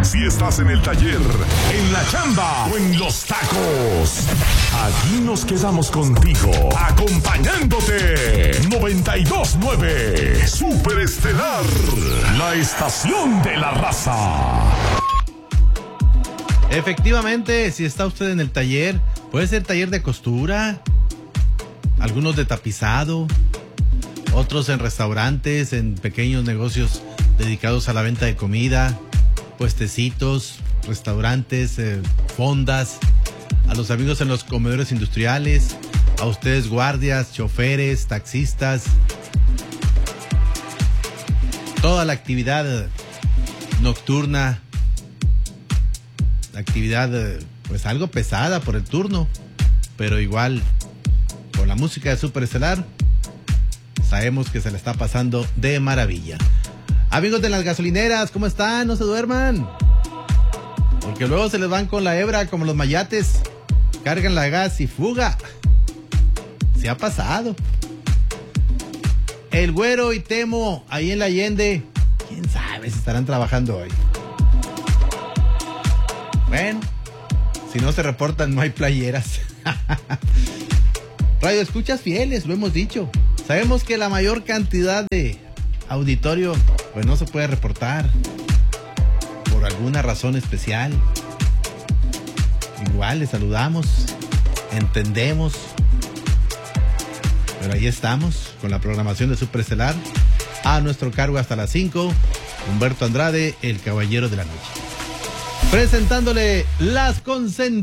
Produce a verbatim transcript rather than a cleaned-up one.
Si estás en el taller, en la chamba o en los tacos, aquí nos quedamos contigo, acompañándote. noventa y dos punto nueve Super Estelar, la estación de la raza. Efectivamente, si está usted en el taller, puede ser taller de costura, algunos de tapizado, otros en restaurantes, en pequeños negocios dedicados a la venta de comida, puestecitos, restaurantes, eh, fondas, a los amigos en los comedores industriales, a ustedes guardias, choferes, taxistas, toda la actividad nocturna, la actividad pues algo pesada por el turno, pero igual con la música de Super Estelar sabemos que se le está pasando de maravilla. Amigos de las gasolineras, ¿cómo están? No se duerman, porque luego se les van con la hebra como los mayates, cargan la gas y fuga. Se ha pasado. El Güero y Temo ahí en la Allende, quién sabe si estarán trabajando hoy. Bueno, si no se reportan no hay playeras. Radio escuchas fieles, lo hemos dicho. Sabemos que la mayor cantidad de auditorio pues no se puede reportar por alguna razón especial. Igual les saludamos, entendemos, pero ahí estamos con la programación de Super Estelar. A nuestro cargo hasta las cinco, Humberto Andrade, el caballero de la noche, presentándole las consentidas.